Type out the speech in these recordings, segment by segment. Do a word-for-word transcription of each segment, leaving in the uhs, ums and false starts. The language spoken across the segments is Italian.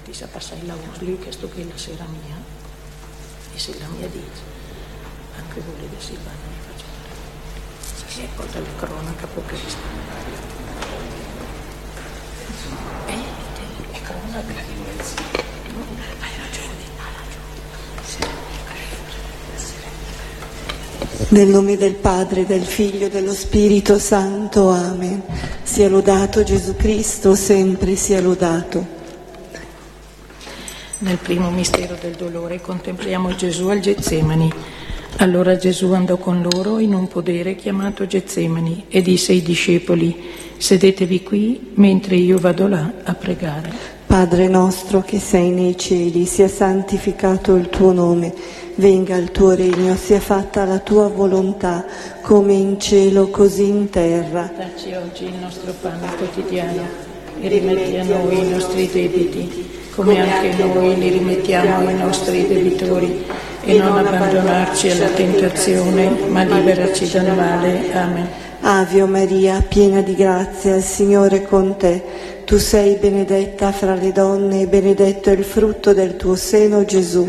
ti sa passare la voce, lui che sto che la sera mia, e se la mia dice, anche volete Silvana mi faccio fare. Si è porta la cronaca perché si sta in aria. Eh, è cronaca. Hai ragione, hai ragione. Nel nome del Padre, del Figlio e dello Spirito Santo. Amen. Sia lodato Gesù Cristo, sempre sia lodato. Nel primo mistero del dolore contempliamo Gesù al Getsemani. Allora Gesù andò con loro in un podere chiamato Getsemani e disse ai discepoli: sedetevi qui mentre io vado là a pregare. Padre nostro che sei nei cieli, sia santificato il tuo nome, venga il tuo regno, sia fatta la tua volontà, come in cielo così in terra. Dacci oggi il nostro pane quotidiano e rimetti a noi i nostri debiti, come anche noi li rimettiamo ai nostri debitori, e non abbandonarci alla tentazione, ma liberaci dal male. Amen. Ave Maria, piena di grazia, il Signore è con te. Tu sei benedetta fra le donne e benedetto è il frutto del tuo seno, Gesù.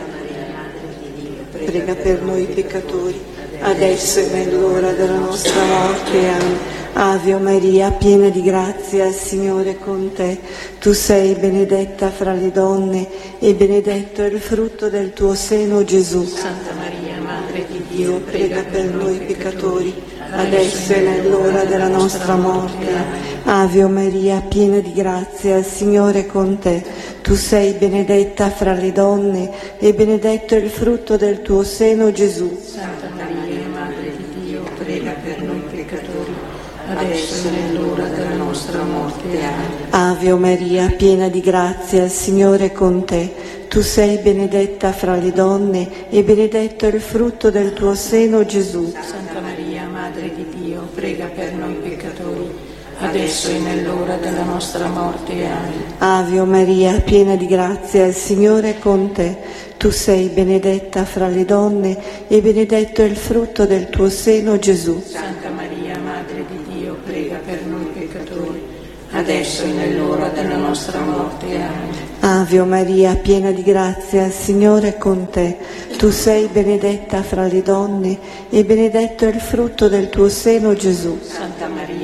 Prega per noi peccatori, adesso e nell'ora della nostra morte. Amen. Ave Maria, piena di grazia, il Signore è con te. Tu sei benedetta fra le donne e benedetto è il frutto del tuo seno, Gesù. Santa Maria, Madre di Dio, prega per noi peccatori, adesso e nell'ora della nostra morte. Ave Maria, piena di grazia, il Signore è con te. Tu sei benedetta fra le donne e benedetto è il frutto del tuo seno, Gesù. Santa Maria, Madre di Dio, prega per noi peccatori, adesso e nell'ora della nostra morte. Amen. Ave Maria, piena di grazia, il Signore è con te. Tu sei benedetta fra le donne e benedetto è il frutto del tuo seno, Gesù. Santa Maria, Madre di Dio, prega per noi peccatori, adesso e nell'ora della nostra morte. Amen. Ave Maria, piena di grazia, il Signore è con te. Tu sei benedetta fra le donne e benedetto è il frutto del tuo seno, Gesù. Santa Maria, Madre di Dio, prega per noi peccatori, adesso e nell'ora della nostra morte. Amen. Ave Maria, piena di grazia, il Signore è con te. Tu sei benedetta fra le donne e benedetto è il frutto del tuo seno, Gesù. Santa Maria,